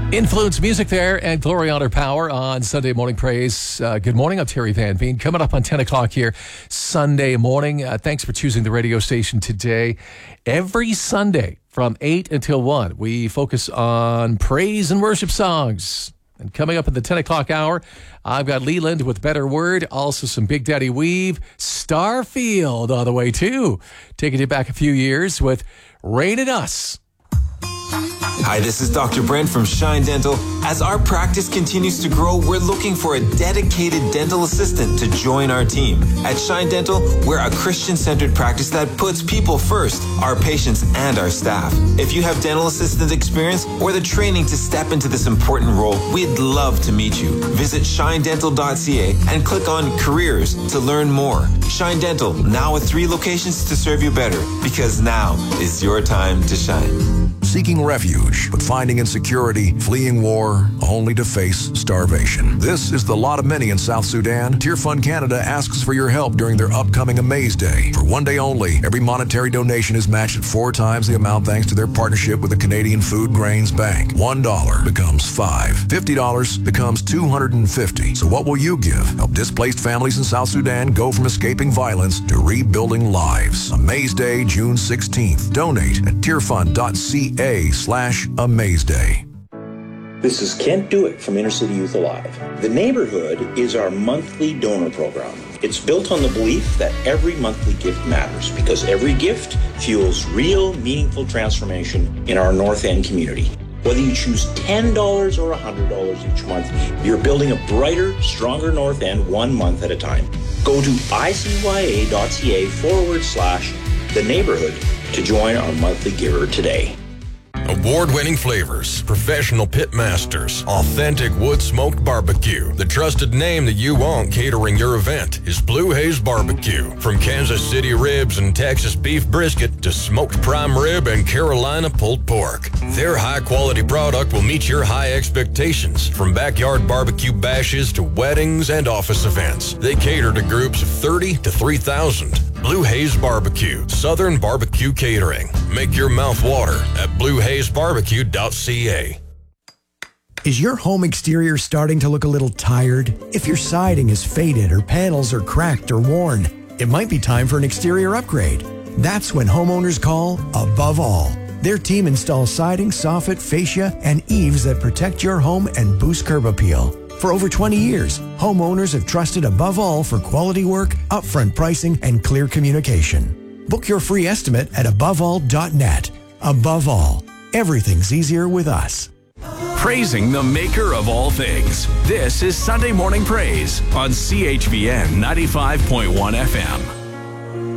Influence music there and Glory, Honor, Power on Sunday Morning Praise. Good morning. I'm Terry Van Veen. Coming up on 10 o'clock here Sunday morning. Thanks for choosing the radio station today. Every Sunday from 8 until 1, we focus on praise and worship songs. And coming up at the 10 o'clock hour, I've got Leland with Better Word, also some Big Daddy Weave, Starfield on the way too. Taking you back a few years with Rain in Us. Hi, this is Dr. Brent from Shine Dental. As our practice continues to grow, we're looking for a dedicated dental assistant to join our team. At Shine Dental, we're a Christian-centered practice that puts people first, our patients and our staff. If you have dental assistant experience or the training to step into this important role, we'd love to meet you. Visit shinedental.ca and click on Careers to learn more. Shine Dental, now with 3 locations to serve you better, because now is your time to shine. Seeking refuge, but finding insecurity, fleeing war, only to face starvation. This is the lot of many in South Sudan. Tear Fund Canada asks for your help during their upcoming Amaze Day. For one day only, every monetary donation is matched at 4 times the amount thanks to their partnership with the Canadian Food Grains Bank. $1 becomes $5. $50 becomes $250. So what will you give? Help displaced families in South Sudan go from escaping violence to rebuilding lives. Amaze Day, June 16th. Donate at tearfund.ca/Amaze Day. This is Kent Dewitt from Inner City Youth Alive. The Neighborhood is our monthly donor program. It's built on the belief that every monthly gift matters because every gift fuels real, meaningful transformation in our North End community. Whether you choose $10 or $100 each month, you're building a brighter, stronger North End 1 month at a time. Go to icya.ca/The Neighborhood to join our monthly giver today. Award-winning flavors, professional pit masters, authentic wood-smoked barbecue. The trusted name that you want catering your event is Blue Haze Barbecue. From Kansas City ribs and Texas beef brisket to smoked prime rib and Carolina pulled pork. Their high-quality product will meet your high expectations. From backyard barbecue bashes to weddings and office events, they cater to groups of 30 to 3,000. Blue Haze Barbecue, Southern Barbecue Catering. Make your mouth water at bluehazebarbecue.ca. Is your home exterior starting to look a little tired? If your siding is faded or panels are cracked or worn, it might be time for an exterior upgrade. That's when homeowners call Above All. Their team installs siding, soffit, fascia, and eaves that protect your home and boost curb appeal. For over 20 years, homeowners have trusted Above All for quality work, upfront pricing, and clear communication. Book your free estimate at aboveall.net. Above All, everything's easier with us. Praising the maker of all things. This is Sunday Morning Praise on CHVN 95.1 FM.